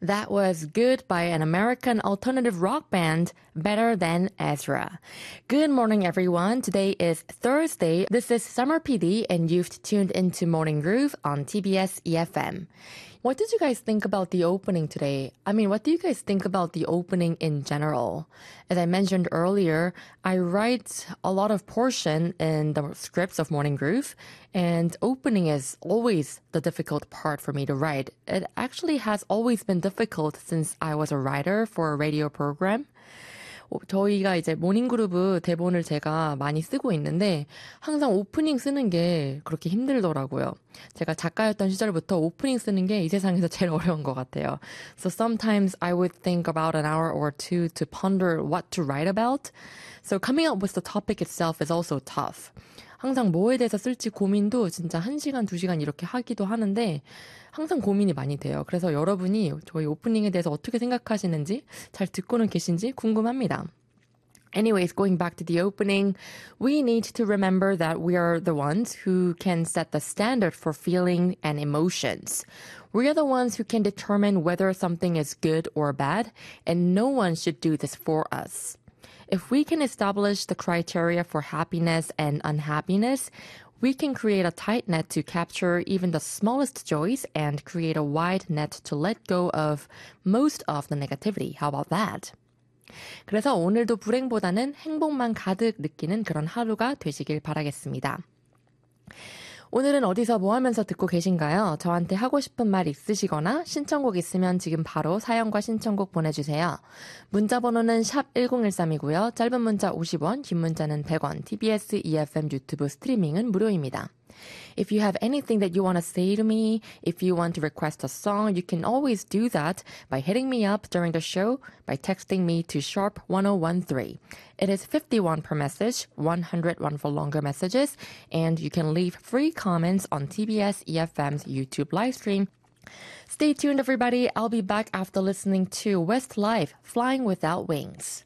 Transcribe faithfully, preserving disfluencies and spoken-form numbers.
That was Good by an American alternative rock band, Better Than Ezra. Good morning, everyone. Today is Thursday. This is Summer P D, and you've tuned into Morning Groove on T B S E F M. What did you guys think about the opening today? I mean, what do you guys think about the opening in general? As I mentioned earlier, I write a lot of portion in the scripts of Morning Groove, and opening is always the difficult part for me to write. It actually has always been difficult since I was a writer for a radio program. 저희가 이제 모닝그루브 대본을 제가 많이 쓰고 있는데 항상 오프닝 쓰는 게 그렇게 힘들더라고요. 제가 작가였던 시절부터 오프닝 쓰는 게 이 세상에서 제일 어려운 것 같아요. So sometimes I would think about an hour or two to ponder what to write about. So coming up with the topic itself is also tough. 항상 뭐에 대해서 쓸지 고민도 진짜 한 시간, 두 시간 이렇게 하기도 하는데 항상 고민이 많이 돼요. 그래서 여러분이 저희 오프닝에 대해서 어떻게 생각하시는지 잘 듣고는 계신지 궁금합니다. Anyways, going back to the opening, we need to remember that we are the ones who can set the standard for feeling and emotions. We are the ones who can determine whether something is good or bad, and no one should do this for us. If we can establish the criteria for happiness and unhappiness, we can create a tight net to capture even the smallest joys and create a wide net to let go of most of the negativity. How about that? 그래서 오늘도 불행보다는 행복만 가득 느끼는 그런 하루가 되시길 바라겠습니다. 오늘은 어디서 뭐 하면서 듣고 계신가요? 저한테 하고 싶은 말 있으시거나 신청곡 있으면 지금 바로 사연과 신청곡 보내주세요. 문자 번호는 샵 일공일삼이고요. 짧은 문자 오십 원, 긴 문자는 백 원, 티비에스 이에프엠 유튜브 스트리밍은 무료입니다. If you have anything that you want to say to me, if you want to request a song, you can always do that by hitting me up during the show by texting me to sharp one oh one three. It is fifty-one per message, one hundred one for longer messages, and you can leave free comments on T B S E F M's YouTube livestream. Stay tuned, everybody. I'll be back after listening to Westlife, Flying Without Wings.